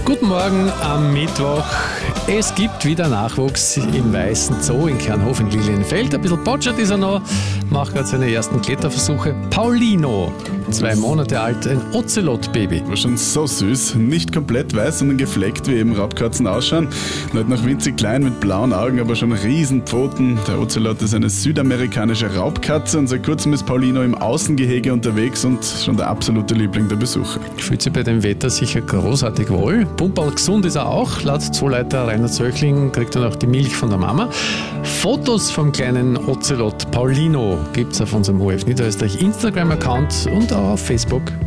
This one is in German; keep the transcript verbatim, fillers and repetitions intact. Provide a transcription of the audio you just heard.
Guten Morgen am Mittwoch. Es gibt wieder Nachwuchs im Weißen Zoo in Kernhof in Lilienfeld. Ein bisschen botschert ist er noch, macht gerade seine ersten Kletterversuche. Paulino, zwei Monate alt, ein Ozelot-Baby. War schon so süß. Nicht komplett weiß, sondern gefleckt, wie eben Raubkatzen ausschauen. Nicht noch winzig klein mit blauen Augen, aber schon Riesenpfoten. Der Ozelot ist eine südamerikanische Raubkatze und seit kurzem ist Paulino im Außengehege unterwegs und schon der absolute Liebling der Besucher. Fühlt sich bei dem Wetter sicher großartig wohl. Pumperl gesund ist er auch. Laut Zooleiter Rainer Zöchling kriegt er noch die Milch von der Mama. Fotos vom kleinen Ozelot Paulino gibt es auf unserem O F Niederösterreich Instagram-Account und auch auf Facebook.